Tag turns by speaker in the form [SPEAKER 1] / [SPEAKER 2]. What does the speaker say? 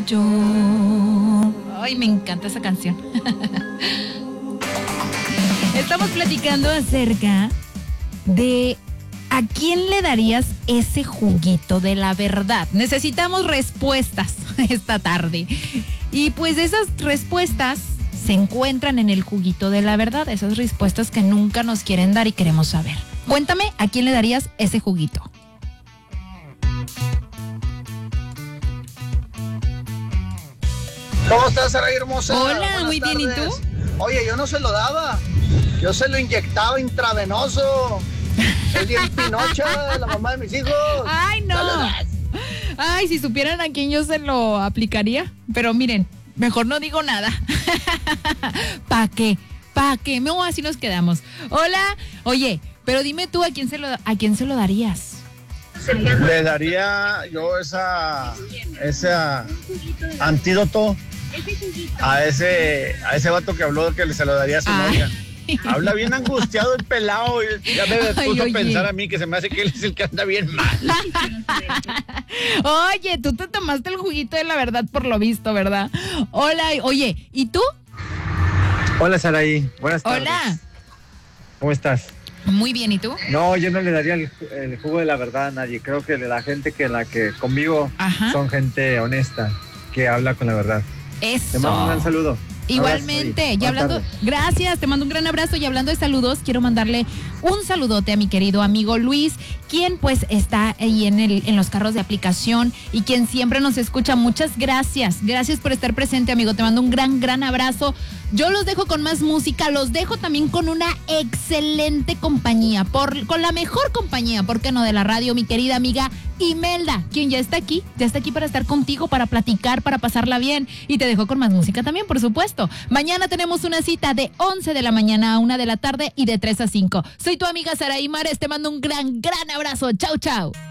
[SPEAKER 1] Yo. Ay, me encanta esa canción. Estamos platicando acerca de ¿a quién le darías ese juguito de la verdad? Necesitamos respuestas esta tarde. Y pues esas respuestas se encuentran en el juguito de la verdad. Esas respuestas que nunca nos quieren dar y queremos saber. Cuéntame, ¿a quién le darías ese juguito?
[SPEAKER 2] ¿Cómo estás, Saraí hermosa?
[SPEAKER 1] Hola,
[SPEAKER 2] Buenas
[SPEAKER 1] muy bien, ¿y
[SPEAKER 2] tardes.
[SPEAKER 1] tú?
[SPEAKER 2] Oye, yo no se lo daba. Yo se lo inyectaba intravenoso. Soy bien pinocha, la mamá de mis hijos.
[SPEAKER 1] ¡Ay, no! Ay, si supieran a quién yo se lo aplicaría. Pero miren, mejor no digo nada. ¿Pa' qué? ¿Pa' qué? No, así nos quedamos. Hola, oye, pero dime tú, ¿a quién se lo darías?
[SPEAKER 2] Le daría yo ese antídoto a ese vato que habló que se lo daría a su novia. Habla bien angustiado el pelado. Ya me puso a pensar a mí que se me hace que él es el que anda bien mal.
[SPEAKER 1] Oye, tú te tomaste el juguito de la verdad por lo visto, ¿verdad? Hola, oye, ¿y tú?
[SPEAKER 3] Hola, Saraí. Buenas tardes.
[SPEAKER 1] Hola.
[SPEAKER 3] ¿Cómo estás?
[SPEAKER 1] Muy bien, ¿y tú?
[SPEAKER 3] No, yo no le daría el jugo de la verdad a nadie. Creo que la gente que la que convivo son gente honesta, que habla con la verdad.
[SPEAKER 1] Eso.
[SPEAKER 3] Te mando un gran saludo.
[SPEAKER 1] Igualmente,
[SPEAKER 3] Abrazo,
[SPEAKER 1] y hablando, gracias, te mando un gran abrazo y hablando de saludos, quiero mandarle un saludote a mi querido amigo Luis, quien pues está ahí en los carros de aplicación y quien siempre nos escucha. Muchas gracias por estar presente, amigo, te mando un gran abrazo. Yo los dejo con más música, los dejo también con una excelente compañía, con la mejor compañía, ¿por qué no?, de la radio, mi querida amiga Imelda, quien ya está aquí para estar contigo, para platicar, para pasarla bien, y te dejo con más música también, por supuesto. Mañana tenemos una cita de 11 de la mañana a 1 de la tarde y de 3 a 5. Soy tu amiga Saraí Mares, te mando un gran abrazo. Chau.